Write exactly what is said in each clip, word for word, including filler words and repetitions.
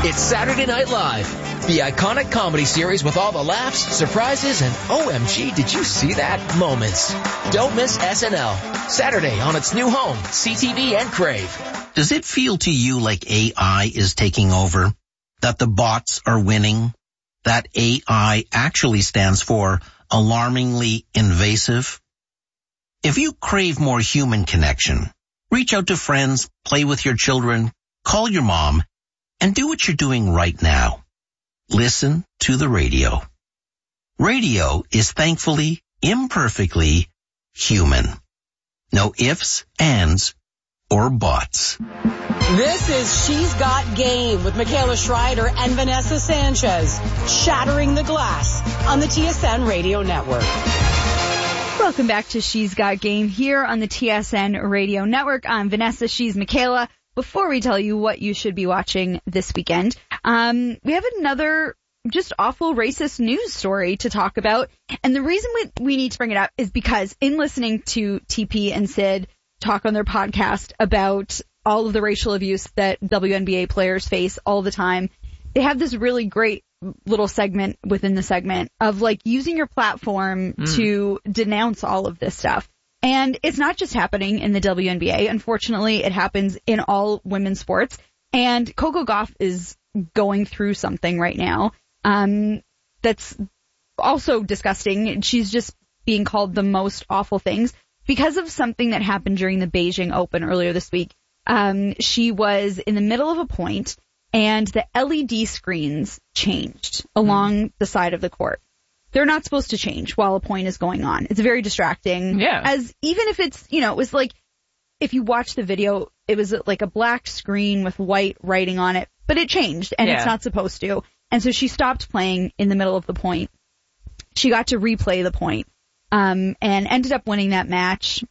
It's Saturday Night Live, the iconic comedy series with all the laughs, surprises, and O M G, did you see that moments. Don't miss S N L, Saturday on its new home, C T V and Crave. Does it feel to you like A I is taking over? That the bots are winning? That A I actually stands for alarmingly invasive? If you crave more human connection, reach out to friends, play with your children, call your mom, and do what you're doing right now. Listen to the radio. Radio is thankfully, imperfectly human. No ifs, ands, or buts. This is She's Got Game with Michaela Schreider and Vanessa Sanchez, shattering the glass on the T S N Radio Network. Welcome back to She's Got Game here on the T S N Radio Network. I'm Vanessa, she's Michaela. Before we tell you what you should be watching this weekend, um, we have another just awful racist news story to talk about. And the reason we, we need to bring it up is because in listening to T P and Sid talk on their podcast about all of the racial abuse that W N B A players face all the time, they have this really great little segment within the segment of like using your platform mm. to denounce all of this stuff. And it's not just happening in the W N B A. Unfortunately, it happens in all women's sports. And Coco Gauff is going through something right now um, that's also disgusting. She's just being called the most awful things because of something that happened during the Beijing Open earlier this week. Um, she was in the middle of a point, and the L E D screens changed along mm. the side of the court. They're not supposed to change while a point is going on. It's very distracting. Yeah. As even if it's, you know, it was like, if you watch the video, it was like a black screen with white writing on it, but it changed and yeah. it's not supposed to. And so she stopped playing in the middle of the point. She got to replay the point, um, and ended up winning that match,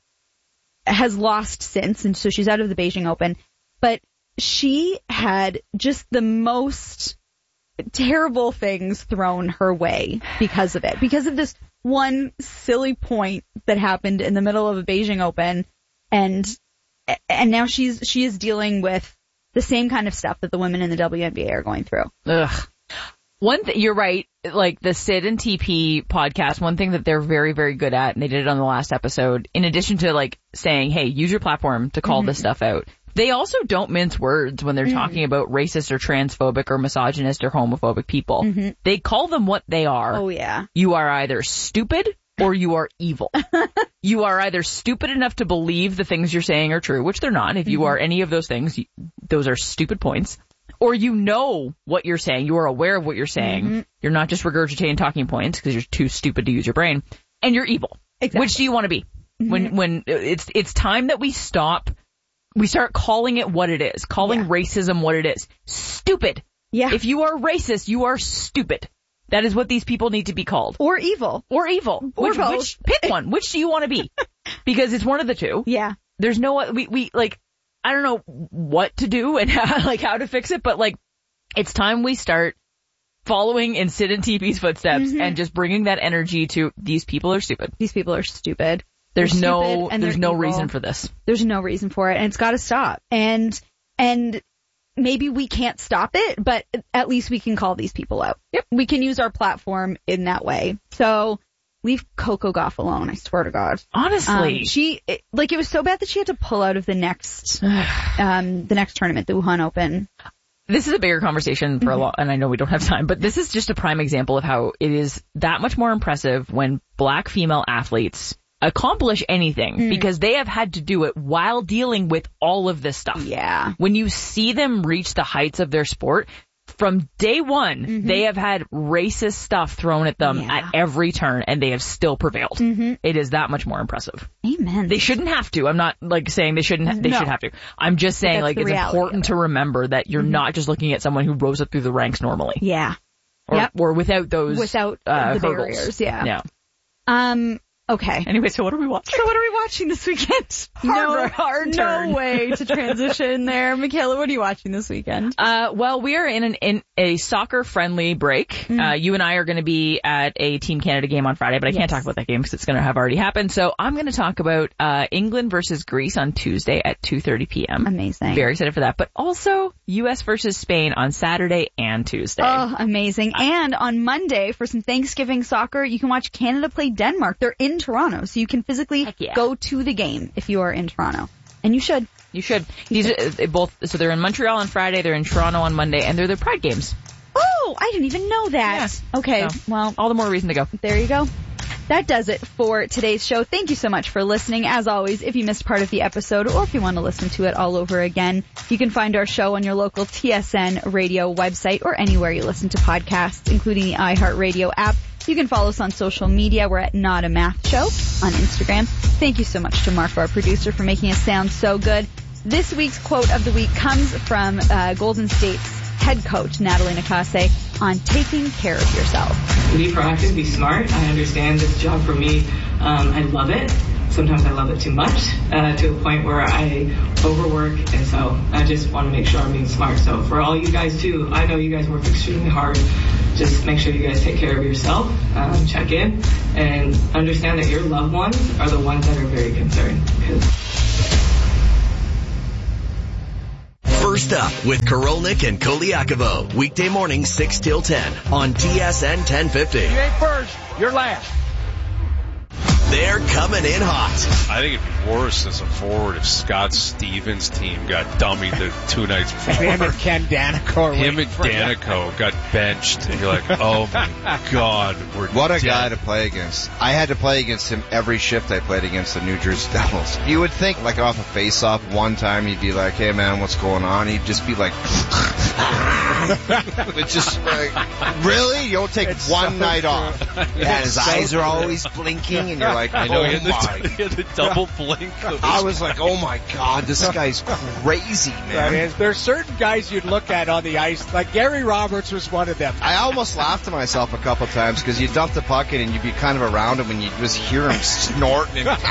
has lost since. And so she's out of the Beijing Open, but she had just the most terrible things thrown her way because of it, because of this one silly point that happened in the middle of a Beijing Open, and and now she's she is dealing with the same kind of stuff that the women in the W N B A are going through. Ugh. One thing, you're right, like the Sid and T P podcast, one thing that they're very, very good at, and they did it on the last episode, in addition to like saying, hey, use your platform to call mm-hmm. this stuff out, they also don't mince words when they're mm-hmm. talking about racist or transphobic or misogynist or homophobic people. Mm-hmm. They call them what they are. Oh, yeah. You are either stupid or you are evil. You are either stupid enough to believe the things you're saying are true, which they're not. If you mm-hmm. are any of those things, you, those are stupid points. Or you know what you're saying. You are aware of what you're saying. Mm-hmm. You're not just regurgitating talking points because you're too stupid to use your brain. And you're evil. Exactly. Which do you want to be? Mm-hmm. When when it's it's time that we stop. We start calling it what it is, calling yeah. racism what it is. Stupid. Yeah. If you are racist, you are stupid. That is what these people need to be called. Or evil. Or evil. Or which, both. Which, pick one. Which do you want to be? Because it's one of the two. Yeah. There's no, we, we, like, I don't know what to do and how, like how to fix it, but like, it's time we start following in Sid and T P's footsteps mm-hmm. and just bringing that energy to these people are stupid. These people are stupid. There's no, there's no reason for this. There's no reason for it, and it's got to stop. And, and maybe we can't stop it, but at least we can call these people out. Yep. We can use our platform in that way. So leave Coco Gauff alone, I swear to God. Honestly. Um, she, it, like, it was so bad that she had to pull out of the next, um, the next tournament, the Wuhan Open. This is a bigger conversation for mm-hmm. a lot, and I know we don't have time, but this is just a prime example of how it is that much more impressive when black female athletes accomplish anything mm. because they have had to do it while dealing with all of this stuff. Yeah. When you see them reach the heights of their sport, from day one, mm-hmm. they have had racist stuff thrown at them yeah. at every turn, and they have still prevailed. Mm-hmm. It is that much more impressive. Amen. They shouldn't have to. I'm not like saying they shouldn't. Ha- they no. should have to. I'm just saying like it's important to remember that you're mm-hmm. not just looking at someone who rose up through the ranks normally. Yeah. Or, yep. or without those without uh, the hurdles. barriers. Yeah. Yeah. Um. Okay. Anyway, so what are we watching? So what are we watching this weekend? No, Hard, hard no turn. way to transition there. Michaela, what are you watching this weekend? Uh, well, we are in an in a soccer-friendly break. Mm. Uh, you and I are going to be at a Team Canada game on Friday, but I yes. can't talk about that game because it's going to have already happened. So I'm going to talk about uh, England versus Greece on Tuesday at two thirty p.m. Amazing. Very excited for that. But also U S versus Spain on Saturday and Tuesday. Oh, amazing. And on Monday, for some Thanksgiving soccer, you can watch Canada play Denmark. They're in Toronto, so you can physically yeah. go to the game if you are in Toronto. And you should. You should. These are they both, so they're in Montreal on Friday, they're in Toronto on Monday, and they're the Pride games. Oh, I didn't even know that. Yeah. Okay, so, well. All the more reason to go. There you go. That does it for today's show. Thank you so much for listening. As always, if you missed part of the episode or if you want to listen to it all over again, you can find our show on your local T S N radio website or anywhere you listen to podcasts, including the iHeartRadio app. You can follow us on social media. We're at Not a Math Show on Instagram. Thank you so much to Mark, our producer, for making us sound so good. This week's quote of the week comes from uh, Golden State's head coach, Natalie Nakase, on taking care of yourself. Be proactive, be smart. I understand this job for me. Um, I love it. Sometimes I love it too much, uh, to a point where I overwork, and so I just want to make sure I'm being smart. So for all you guys too, I know you guys work extremely hard. Just make sure you guys take care of yourself, um, check in, and understand that your loved ones are the ones that are very concerned. First Up with Korolnik and Koliakovo. Weekday morning six till ten on T S N ten fifty. You ain't first, you're last. They're coming in hot. I think it'd be worse as a forward if Scott Stevens' team got dummied the two nights before. Him and Ken Danico. Him and Danico got benched, and you're like, oh my God, we're What a dead. guy to play against. I had to play against him every shift I played against the New Jersey Devils. You would think, like, off a face-off, one time you'd be like, hey man, what's going on? He'd just be like, it's just like, really? You don't take it's one so night true. Off. And his so eyes true. Are always blinking, and you're like, I know, oh he had, my. the, he had the double blink. I was like, oh my God, this guy's crazy, man. Is, there's certain guys you'd look at on the ice, like Gary Roberts was one of them. I almost laughed to myself a couple times because you dump the puck in and you'd be kind of around him and you just hear him snorting. And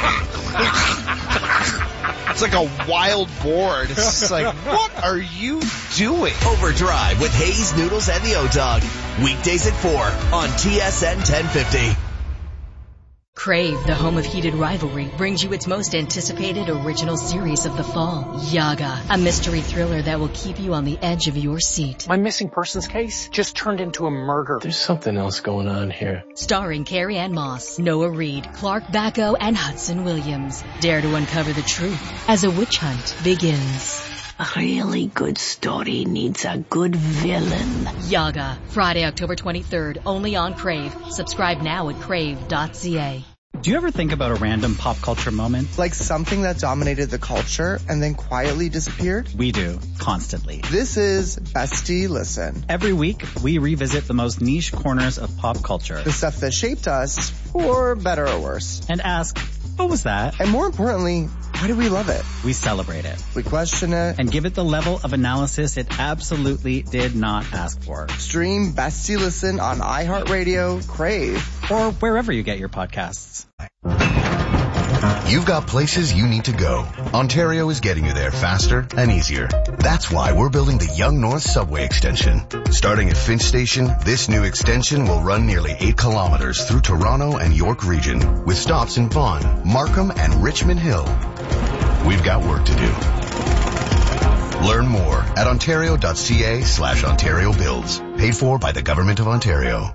it's like a wild boar. It's just like, what are you doing? Overdrive with Hayes, Noodles, and the O-Dog. Weekdays at four on T S N ten fifty. Crave, the home of heated rivalry, brings you its most anticipated original series of the fall, Yaga, a mystery thriller that will keep you on the edge of your seat. My missing persons case just turned into a murder. There's something else going on here. Starring Carrie Ann Moss, Noah Reid, Clark Bacco, and Hudson Williams. Dare to uncover the truth as a witch hunt begins. A really good story needs a good villain. Yaga, Friday, October twenty-third, only on Crave. Subscribe now at crave dot c a. Do you ever think about a random pop culture moment? Like something that dominated the culture and then quietly disappeared? We do, constantly. This is Bestie Listen. Every week, we revisit the most niche corners of pop culture. The stuff that shaped us, for better or worse. And ask, what was that? And more importantly, why do we love it? We celebrate it. We question it. And give it the level of analysis it absolutely did not ask for. Stream Bestie Listen on iHeartRadio, Crave, or wherever you get your podcasts. You've got places you need to go. Ontario is getting you there faster and easier. That's why we're building the Yonge North Subway Extension. Starting at Finch Station, this new extension will run nearly eight kilometers through Toronto and York region, with stops in Vaughan, Markham, and Richmond Hill. We've got work to do. Learn more at ontario.ca slash Ontario Builds. Paid for by the Government of Ontario.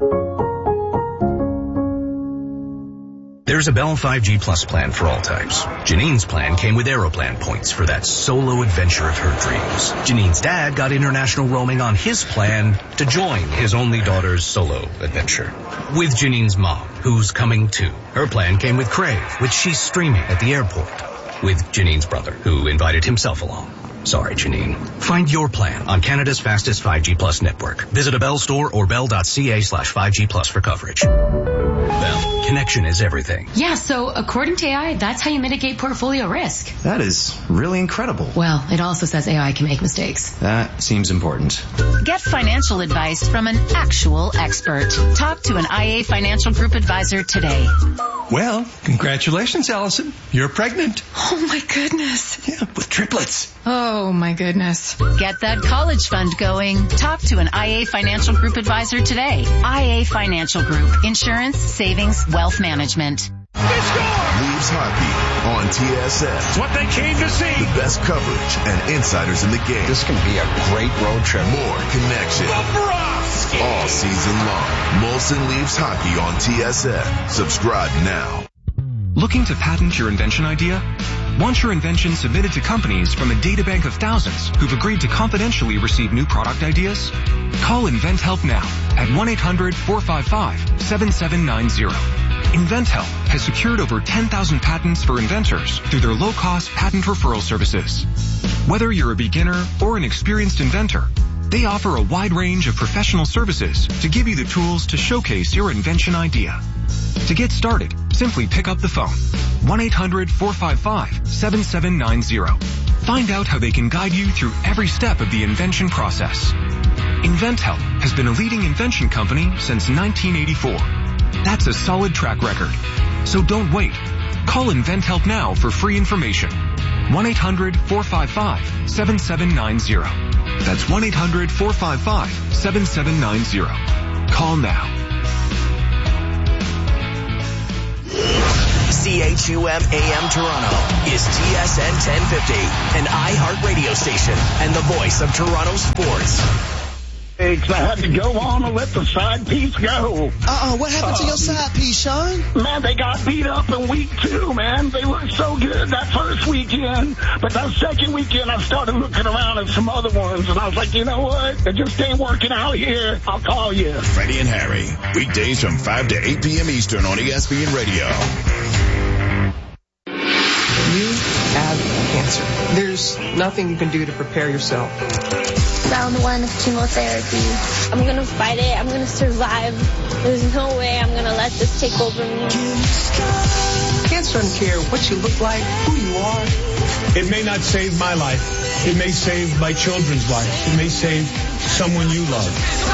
There's a Bell five G Plus plan for all types. Janine's plan came with Aeroplan points for that solo adventure of her dreams. Janine's dad got international roaming on his plan to join his only daughter's solo adventure. With Janine's mom, who's coming too. Her plan came with Crave, which she's streaming at the airport. With Janine's brother, who invited himself along. Sorry, Janine. Find your plan on Canada's fastest five G Plus network. Visit a Bell store or bell.ca slash 5G Plus for coverage. Bell, connection is everything. Yeah, so according to A I, that's how you mitigate portfolio risk. That is really incredible. Well, it also says A I can make mistakes. That seems important. Get financial advice from an actual expert. Talk to an I A Financial Group advisor today. Well, congratulations, Allison. You're pregnant. Oh my goodness. Yeah, with triplets. Oh my goodness. Get that college fund going. Talk to an I A Financial Group advisor today. I A Financial Group. Insurance, savings, wealth management. Leaves Hockey on T S N. It's what they came to see. The best coverage and insiders in the game. This can be a great road trip. More connection. Bobrovsky. All season long. Molson Leaves Hockey on T S N. Subscribe now. Looking to patent your invention idea? Want your invention submitted to companies from a databank of thousands who've agreed to confidentially receive new product ideas? Call InventHelp now at one eight hundred four five five seven seven nine zero. InventHelp has secured over ten thousand patents for inventors through their low-cost patent referral services. Whether you're a beginner or an experienced inventor, they offer a wide range of professional services to give you the tools to showcase your invention idea. To get started, simply pick up the phone. one eight hundred four five five seven seven nine zero. Find out how they can guide you through every step of the invention process. InventHelp has been a leading invention company since nineteen eighty-four. That's a solid track record. So don't wait. Call InventHelp now for free information. one eight hundred four five five seven seven nine zero. That's one eight hundred four five five seven seven nine zero. Call now. C H U M A M Toronto is T S N ten fifty, an iHeart radio station and the voice of Toronto sports. I had to go on and let the side piece go. Uh-uh, what happened uh, to your side piece, Sean? Man, they got beat up in week two, man. They looked so good that first weekend. But that second weekend, I started looking around at some other ones, and I was like, you know what? It just ain't working out here. I'll call you. Freddie and Harry, weekdays from five to eight p.m. Eastern on E S P N Radio. You have cancer. There's nothing you can do to prepare yourself. Round one of chemotherapy. I'm going to fight it. I'm going to survive. There's no way I'm going to let this take over me. Cancer doesn't care what you look like, who you are. It may not save my life. It may save my children's lives. It may save someone you love.